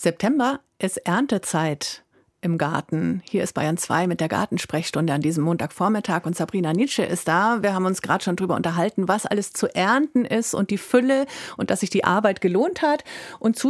September ist Erntezeit im Garten. Hier ist Bayern 2 mit der Gartensprechstunde an diesem Montagvormittag und Sabrina Nitzsche ist da. Wir haben uns gerade schon drüber unterhalten, was alles zu ernten ist und die Fülle und dass sich die Arbeit gelohnt hat. Und